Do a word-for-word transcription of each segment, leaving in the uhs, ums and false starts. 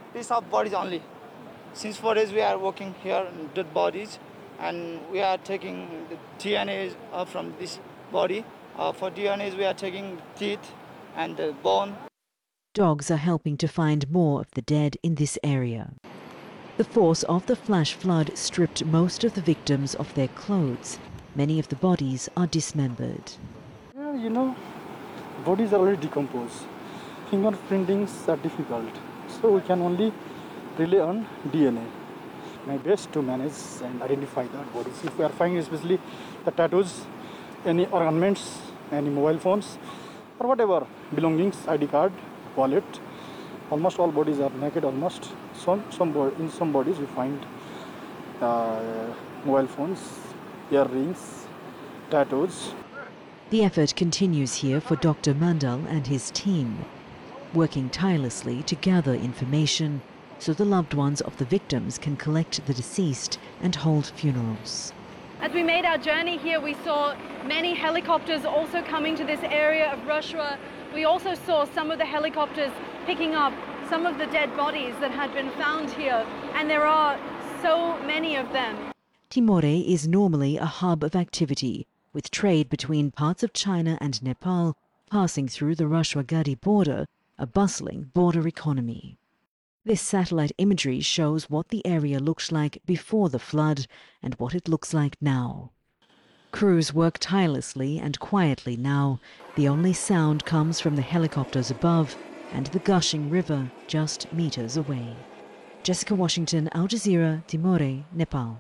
piece of bodies only. Since four days we are working here on dead bodies, and we are taking the D N A uh, from this body. Uh, for D N As we are taking teeth and the bone. Dogs are helping to find more of the dead in this area. The force of the flash flood stripped most of the victims of their clothes. Many of the bodies are dismembered. Well, you know, bodies are already decomposed. Fingerprintings are difficult, so we can only rely on D N A. My best to manage and identify the bodies. If we are finding especially the tattoos, any ornaments, any mobile phones, or whatever belongings, I D card, wallet, almost all bodies are naked. Almost some some in some bodies we find uh, mobile phones, earrings, tattoos. The effort continues here for Doctor Mandal and his team, working tirelessly to gather information so the loved ones of the victims can collect the deceased and hold funerals. As we made our journey here, we saw many helicopters also coming to this area of Rashwa. We also saw some of the helicopters picking up some of the dead bodies that had been found here, and there are so many of them. Timore is normally a hub of activity, with trade between parts of China and Nepal passing through the Rashwa-Gadi border, a bustling border economy. This satellite imagery shows what the area looked like before the flood and what it looks like now. Crews work tirelessly and quietly now. The only sound comes from the helicopters above and the gushing river just meters away. Jessica Washington, Al Jazeera, Timore, Nepal.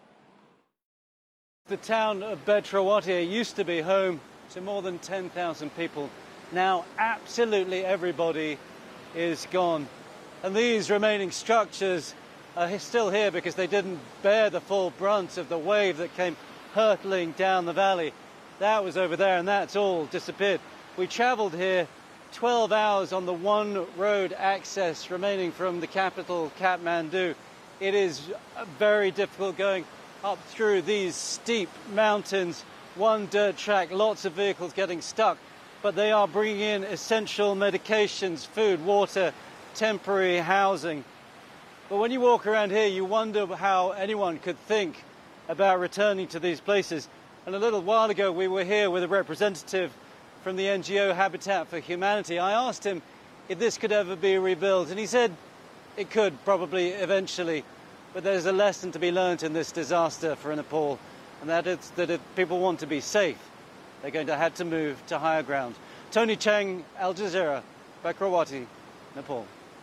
The town of Bedrawati used to be home to more than ten thousand people. Now absolutely everybody is gone. And these remaining structures are still here because they didn't bear the full brunt of the wave that came hurtling down the valley. That was over there and that's all disappeared. We travelled here twelve hours on the one road access remaining from the capital, Kathmandu. It is very difficult going up through these steep mountains, one dirt track, lots of vehicles getting stuck, but they are bringing in essential medications, food, water, temporary housing. But when you walk around here, you wonder how anyone could think about returning to these places. And a little while ago, we were here with a representative from the N G O Habitat for Humanity. I asked him if this could ever be rebuilt, and he said it could probably eventually. But there's a lesson to be learned in this disaster for Nepal, and that is that if people want to be safe, they're going to have to move to higher ground. Tony Cheng, Al Jazeera, Bedrawati, Nepal.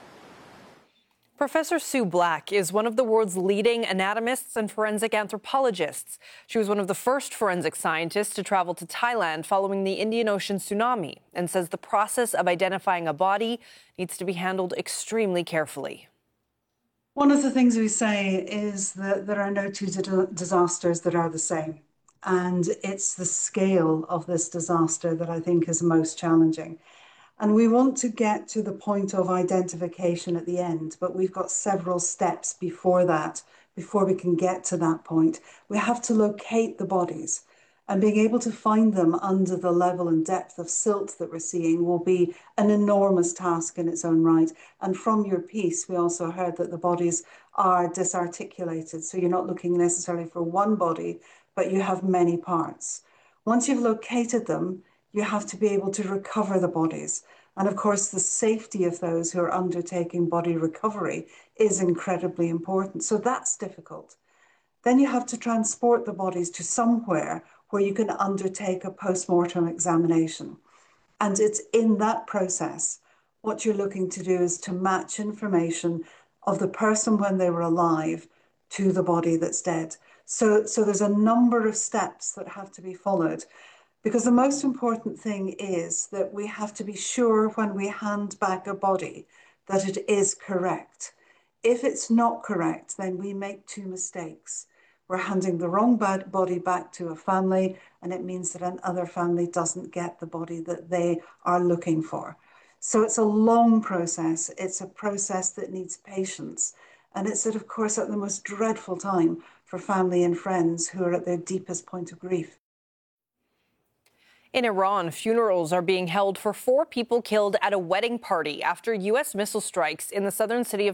Professor Sue Black is one of the world's leading anatomists and forensic anthropologists. She was one of the first forensic scientists to travel to Thailand following the Indian Ocean tsunami and says the process of identifying a body needs to be handled extremely carefully. One of the things we say is that there are no two disasters that are the same. And it's the scale of this disaster that I think is most challenging. And we want to get to the point of identification at the end, but we've got several steps before that, before we can get to that point. We have to locate the bodies, and being able to find them under the level and depth of silt that we're seeing will be an enormous task in its own right. And from your piece, we also heard that the bodies are disarticulated. So you're not looking necessarily for one body, but you have many parts. Once you've located them, you have to be able to recover the bodies. And of course, the safety of those who are undertaking body recovery is incredibly important. So that's difficult. Then you have to transport the bodies to somewhere where you can undertake a post-mortem examination. And it's in that process, what you're looking to do is to match information of the person when they were alive to the body that's dead. So, so there's a number of steps that have to be followed, because the most important thing is that we have to be sure when we hand back a body that it is correct. If it's not correct, then we make two mistakes. We're handing the wrong body back to a family, and it means that another family doesn't get the body that they are looking for. So it's a long process. It's a process that needs patience. And it's, of course, at the most dreadful time for family and friends who are at their deepest point of grief. In Iran, funerals are being held for four people killed at a wedding party after U S missile strikes in the southern city of